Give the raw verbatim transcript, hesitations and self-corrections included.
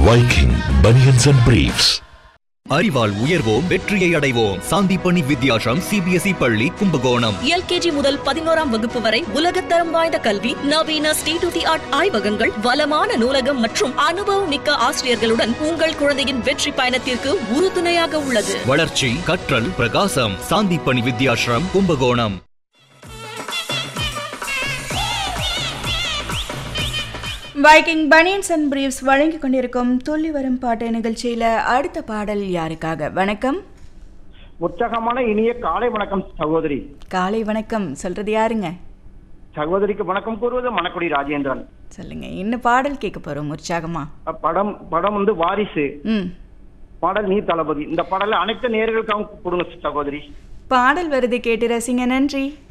Viking Bunions and Briefs. அறிவால் உயர்வோம், வெற்றியை அடைவோம். சாந்திப்பணி வித்யாசம் சிபிஎஸ்இ பள்ளி கும்பகோணம். எல்கேஜி முதல் பதினோராம் வகுப்பு வரை உலகத்தரம் வாய்ந்த கல்வி, நவீன ஸ்டேட் ஆஃப் தி ஆர்ட் ஆய்வகங்கள், வளமான நூலகம் மற்றும் அனுபவம் மிக்க ஆசிரியர்களுடன் உங்கள் குழந்தையின் வெற்றி பயணத்திற்கு உறுதுணையாக உள்ளது. வளர்ச்சி, கற்றல், பிரகாசம். சாந்திப்பணி வித்யாசம் Kumbakonam. Viking banians and briefs வழங்கிக் கொண்டிருக்கும் துள்ளி வரும் பாட்டு நிகழ்ச்சியில அடுத்த பாடல் யாருக்காக? வணக்கம். உற்சாகமான இனிய காலை வணக்கம் சகோதரி. காலை வணக்கம் சொல்றது யாருங்க? சகோதரிக்கு வணக்கம் கூறுவது மணக்குடி ராஜேந்திரன். சொல்லுங்க, என்ன பாடல் கேட்க போறோம் உற்சாகமா? படம் படம் வந்து வாரிசு. ம். பாடல் நீ தளபதி. இந்த பாடல அனைத்து நேயர்களுக்காகவும் கொடுங்க சகோதரி. பாடல் வருது, கேட்டு ரசிங்க. நன்றி.